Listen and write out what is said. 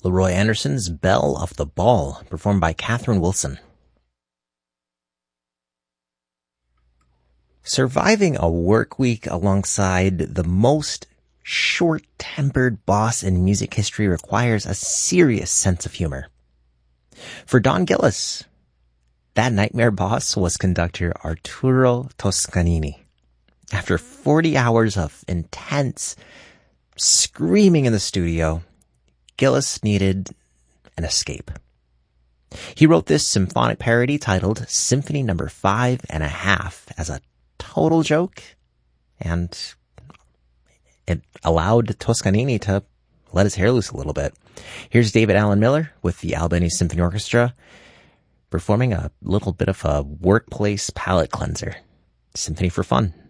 Leroy Anderson's Belle of the Ball, performed by Catherine Wilson. Surviving a work week alongside the most short-tempered boss in music history requires a serious sense of humor. For Don Gillis, that nightmare boss was conductor Arturo Toscanini. After 40 hours of intense screaming in the studio, Gillis needed an escape. He wrote this symphonic parody titled Symphony No. 5½ as a total joke, and it allowed Toscanini to let his hair loose a little bit. Here's David Allen Miller with the Albany Symphony Orchestra performing a little bit of a workplace palate cleanser. Symphony for Fun.